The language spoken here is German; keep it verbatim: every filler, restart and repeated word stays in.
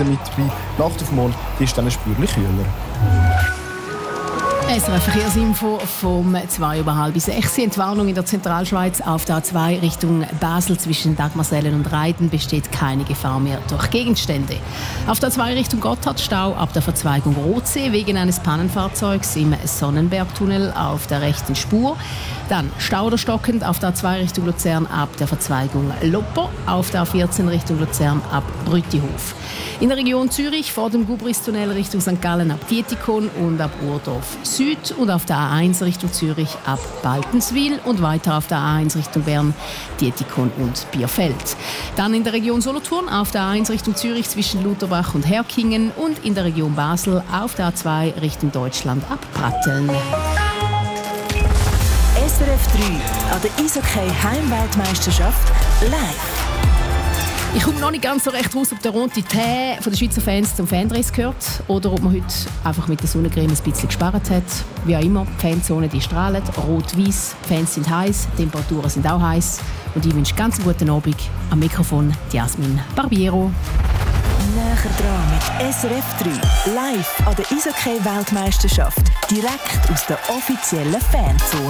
mit dabei. Die Nacht auf morgen ist dann spürlich kühler. S R F Verkehrsinfo vom zwei über halb sechs. Entwarnung in der Zentralschweiz auf der A zwei Richtung Basel zwischen Dagmarsellen und Reiten besteht keine Gefahr mehr durch Gegenstände. Auf der A zwei Richtung Gotthard Stau ab der Verzweigung Rotsee wegen eines Pannenfahrzeugs im Sonnenbergtunnel auf der rechten Spur. Dann Stau oder stockend auf der A zwei Richtung Luzern ab der Verzweigung Loppo, auf der A vierzehn Richtung Luzern ab Rüttihof. In der Region Zürich vor dem Gubristunnel Richtung Sankt Gallen ab Dietikon und ab Urdorf Süd und auf der A eins Richtung Zürich ab Baltenswil und weiter auf der A eins Richtung Bern, Dietikon und Bierfeld. Dann in der Region Solothurn auf der A eins Richtung Zürich zwischen Lutherbach und Herkingen und in der Region Basel auf der A zwei Richtung Deutschland ab Pratteln. S R F drei an der Eishockey-Heimweltmeisterschaft live. Ich komme noch nicht ganz so recht raus, ob der rote Tee von den Schweizer Fans zum Fandress gehört oder ob man heute einfach mit der Sonnencreme ein bisschen gespart hat. Wie auch immer, die Fanzone die strahlt, rot-weiß, die Fans sind heiß, die Temperaturen sind auch heiß. Und ich wünsche ganz einen guten Abend. Am Mikrofon Jasmin Barbiero. Näher dran mit S R F drei, live an der Eishockey-Weltmeisterschaft, direkt aus der offiziellen Fanzone.